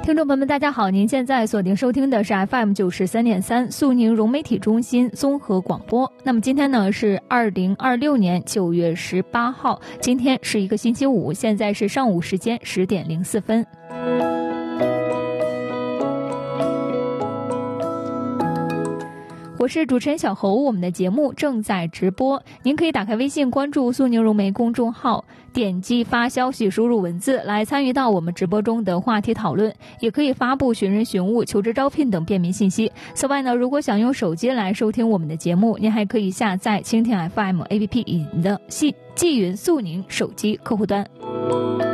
听众朋友们大家好，您现在锁定收听的是 FM93.3 苏宁融媒体中心综合广播。那么今天呢是2026年9月18号，今天是一个星期五，现在是上午时间10点04分。我是主持人小侯，我们的节目正在直播，您可以打开微信关注苏宁融媒公众号，点击发消息输入文字来参与到我们直播中的话题讨论，也可以发布寻人寻物、求职招聘等便民信息。此外呢，如果想用手机来收听我们的节目，您还可以下载蜻蜓 FM APP 以及的纪云苏宁手机客户端。